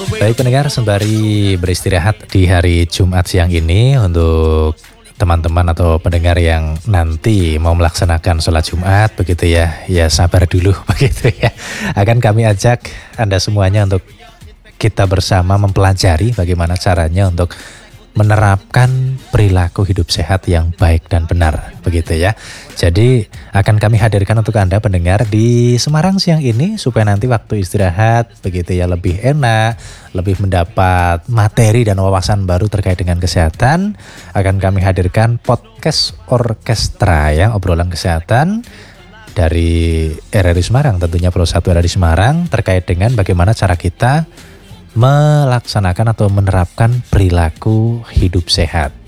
Baik pendengar, sembari beristirahat di hari Jumat siang ini, untuk teman-teman atau pendengar yang nanti mau melaksanakan sholat Jumat begitu ya, ya sabar dulu begitu ya. Akan kami ajak Anda semuanya untuk kita bersama mempelajari bagaimana caranya untuk menerapkan perilaku hidup sehat yang baik dan benar begitu ya. Jadi akan kami hadirkan untuk Anda pendengar di Semarang siang ini, supaya nanti waktu istirahat begitu ya lebih enak, lebih mendapat materi dan wawasan baru terkait dengan kesehatan. Akan kami hadirkan podcast orkestra ya, obrolan kesehatan dari RRI Semarang, tentunya Pro 1 RRI Semarang, terkait dengan bagaimana cara kita melaksanakan atau menerapkan perilaku hidup sehat.